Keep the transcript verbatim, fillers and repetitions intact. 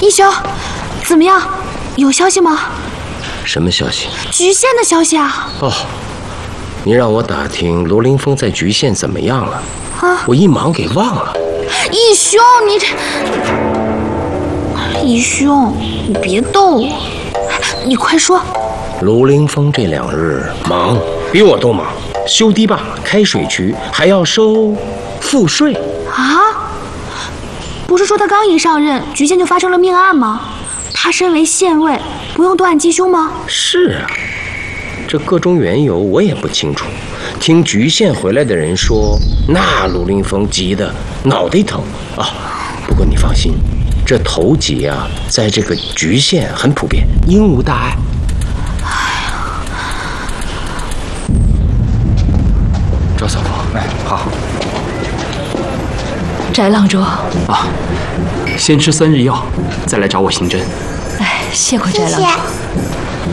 义兄，怎么样？有消息吗？ 什么消息？ 菊县的消息啊！ 哦，你让我打听罗凌风在菊县怎么样了啊！ 我一忙给忘了。 义兄，你这……义兄，你别逗我，你快说。 卢凌风这两日忙，比我都忙，修堤坝、开水渠，还要收赋税啊！不是说他刚一上任，菊县就发生了命案吗？他身为县尉，不用断案缉凶吗？ 是啊，这个中缘由我也不清楚。听菊县回来的人说，那卢凌风急得脑袋疼啊。不过你放心，这头疾啊，在这个菊县很普遍，应无大碍。 赵嫂夫，哎，好。 翟郎中啊，先吃三日药，再来找我行针。 哎，谢过翟郎中。